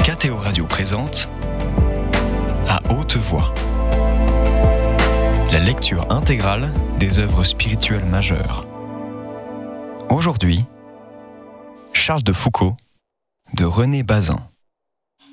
KTO Radio présente À haute voix, la lecture intégrale des œuvres spirituelles majeures. Aujourd'hui, Charles de Foucauld de René Bazin.